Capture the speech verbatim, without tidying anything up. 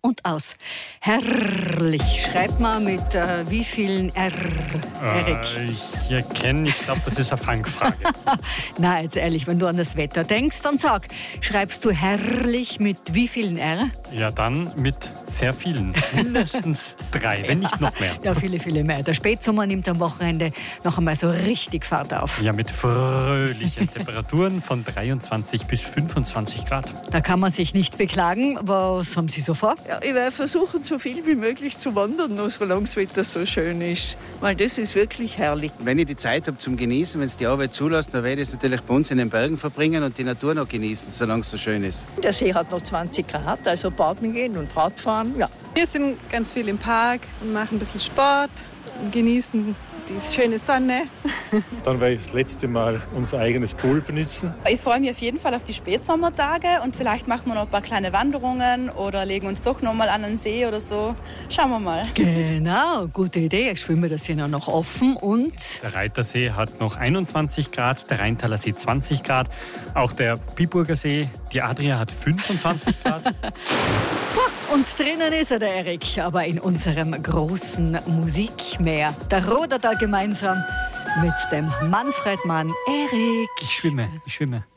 und aus. Herrlich. Schreibt mal mit äh, wie vielen R, Erik? Äh, ich erkenne, ich glaube, das ist eine Fangfrage. Na, jetzt ehrlich, wenn du an das Wetter denkst, dann sag, schreibst du herrlich mit wie vielen R? Ja, dann mit sehr vielen. Mindestens drei, wenn nicht noch mehr. Ja, viele, viele mehr. Der Spätsommer nimmt am Wochenende noch einmal so richtig Fahrt auf. Ja, mit fröhlichen Temperaturen von dreiundzwanzig bis fünfundzwanzig Grad. Da kann man sich nicht beklagen. Was haben Sie so vor? Ja, ich werde versuchen, so viel wie möglich zu wandern, noch solange das Wetter so schön ist. Weil das ist wirklich herrlich. Wenn ich die Zeit habe zum Genießen, wenn es die Arbeit zulässt, dann werde ich es natürlich bei uns in den Bergen verbringen und die Natur noch genießen, solange es so schön ist. Der See hat noch zwanzig Grad, also baden gehen und Radfahren, ja. Wir sind ganz viel im Park und machen ein bisschen Sport und genießen die schöne Sonne. Dann werde ich das letzte Mal unser eigenes Pool benutzen. Ich freue mich auf jeden Fall auf die Spätsommertage und vielleicht machen wir noch ein paar kleine Wanderungen oder legen uns doch noch mal an den See oder so. Schauen wir mal. Genau, gute Idee. Ich schwimme das hier noch offen und... Der Reitersee hat noch einundzwanzig Grad, der Rheintaler See zwanzig Grad, auch der Biburger See, die Adria hat fünfundzwanzig Grad. Und drinnen ist er, der Erik, aber in unserem großen Musikmeer. Der Rodertal gemeinsam mit dem Manfred Mann, Erik. Ich schwimme, ich schwimme.